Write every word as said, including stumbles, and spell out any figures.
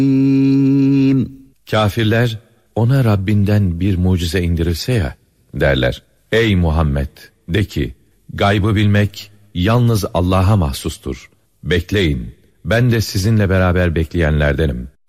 Kafirler, ona Rabbinden bir mucize indirilse ya derler. Ey Muhammed, de ki, gaybı bilmek yalnız Allah'a mahsustur. Bekleyin, ben de sizinle beraber bekleyenlerdenim.